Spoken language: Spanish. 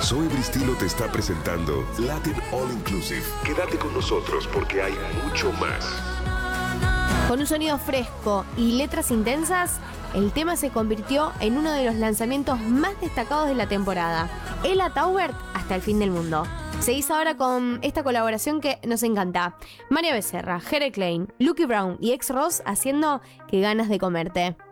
Zoe Bristilo te está presentando Latin All Inclusive. Quédate con nosotros porque hay mucho más. Con un sonido fresco y letras intensas, el tema se convirtió en uno de los lanzamientos más destacados de la temporada. Ella Taubert, Hasta el fin del mundo. Seguís ahora con esta colaboración que nos encanta. María Becerra, Jere Klein, Lucky Brown y Ex Ross haciendo Que ganas de comerte.